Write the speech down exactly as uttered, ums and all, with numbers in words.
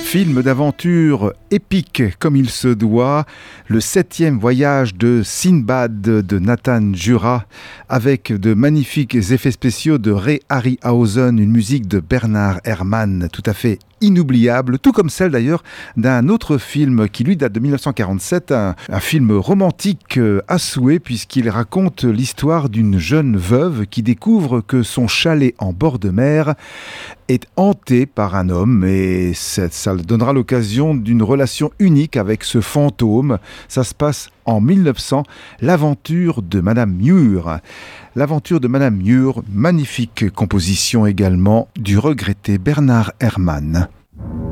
Film d'aventure épique comme il se doit, le septième voyage de Sinbad de Nathan Jura, avec de magnifiques effets spéciaux de Ray Harryhausen, une musique de Bernard Herrmann tout à fait inoubliable, tout comme celle d'ailleurs d'un autre film qui lui date de dix-neuf cent quarante-sept, un, un film romantique à souhait puisqu'il raconte l'histoire d'une jeune veuve qui découvre que son chalet en bord de mer est hanté par un homme et ça, ça donnera l'occasion d'une relation unique avec ce fantôme. Ça se passe en mille neuf cents, l'aventure de Madame Muir. L'aventure de Madame Muir, magnifique composition également du regretté Bernard Herrmann.